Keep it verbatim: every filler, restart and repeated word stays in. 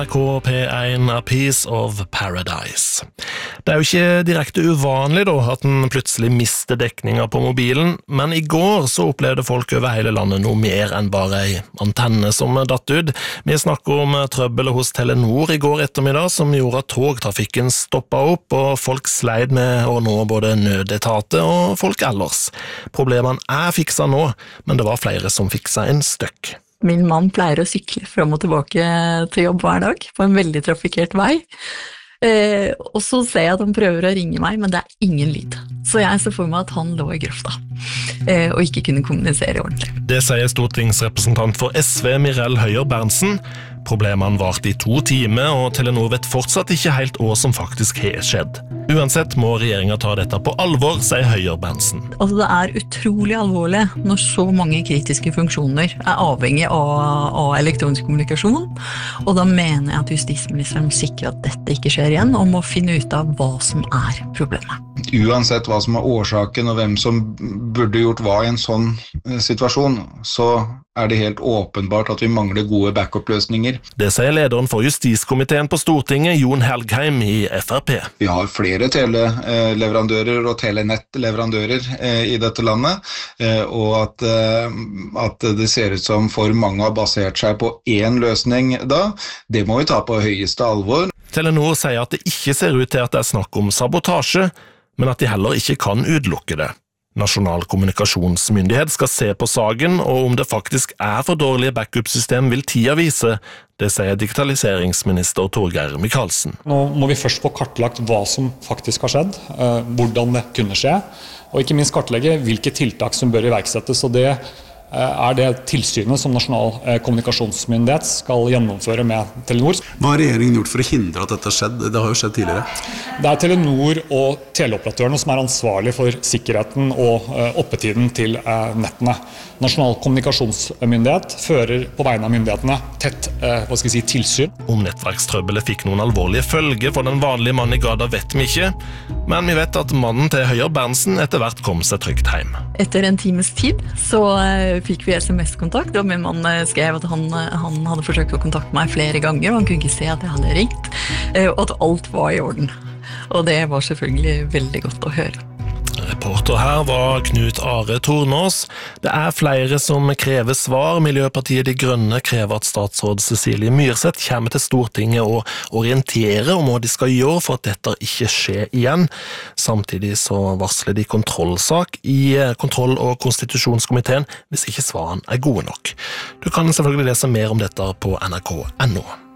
K P en A Piece of Paradise. Det er jo ikke direkte uvanlig da, at en plutselig mister dekninga på mobilen, men i går så opplevde folk over hele landet noe mer enn bare ei antenne som datt ut. Vi snakker om trøbbel hos Telenor i går ettermiddag som gjorde at togtrafikken stoppet opp, og folk sleit med å nå både nødetater og folk ellers. Problemene er fiksa nå, men det var flere som fiksa en støkk. Min mann pleier å sykle frem og tilbake til jobb hver dag på en veldig trafikkert vei. Eh, og så ser jeg at han prøver å ringe meg, men det er ingen lyd. Så jeg ser for meg at han lå i grøfta eh, og ikke kunne kommunisere ordentlig. Det sier stortingsrepresentant for S V Mirel Høyer-Berntsen. Problemene varte i to timer, og Telenor vet fortsatt ikke helt hva som faktisk har skjedd. Uansett må regjeringen ta dette på alvor, sier Høyer-Berntsen. Altså det er utrolig alvorlig når så mange kritiske funksjoner er avhengig av, av elektronisk kommunikasjon, og da mener jeg at justisministeren må sikre at dette ikke skjer igjen, og må finne ut av hva som er problemet. Uansett hva som er årsaken og hvem som burde gjort hva i en sånn situasjon, så er det helt åpenbart at vi mangler gode backup-løsninger. Det sier lederen for justiskomiteen på Stortinget, Jon Helgheim i F R P. Vi har flere teleleverandører og telenettleverandører i dette landet, og at, at det ser ut som for mange har basert seg på én løsning da, det må vi ta på høyeste alvor. Telenor sier at det ikke ser ut til at det er snakk om sabotasje, men at de heller ikke kan utelukke det. Nasjonal kommunikasjonsmyndighet skal se på saken, og om det faktisk er for dårlige backup-system vil tida vise. Det sier digitaliseringsminister Torgeir Micaelsen. Nå må vi først få kartlagt hva som faktisk har skjedd, hvordan det kunne skje, og ikke minst kartlegge hvilke tiltak som bør iverksettes, og det er det tilsynet som Nasjonal kommunikasjonsmyndighet skal gjennomføre med Telenor. Hva har regjeringen gjort for å hindre at dette har skjedd? Det har jo skjedd tidligere. Det er Telenor og teleoperatørene som er ansvarlig for sikkerheten og oppetiden til nettene. Nasjonal kommunikasjonsmyndighet fører på vegne av myndighetene tett hva skal jeg si, tilsyn. Om nettverkstrøbbelet fikk noen alvorlige følger for den vanlige mannen i gata vet vi ikke, men vi vet at mannen til Høyer-Berntsen etter hvert kom seg trygt hjem. Etter en times tid så fikk vi S M S-kontakt, og min mann skrev at han, han hadde forsøkt å kontakte meg flere ganger, og han kunne ikke se at jeg hadde ringt, og at alt var i orden. Og det var selvfølgelig veldig godt å høre. Reporter her var Knut Are Tornås. Det er flere som krever svar. Miljøpartiet De Grønne krever at statsråd Cecilie Myrseth kommer til Stortinget og orienterer om hva de skal gjøre for at dette ikke skjer igjen. Samtidig så varsler de kontrollsak i kontroll- og konstitusjonskomiteen hvis ikke svarene er gode nok. Du kan selvfølgelig lese mer om dette på N R K punktum N O.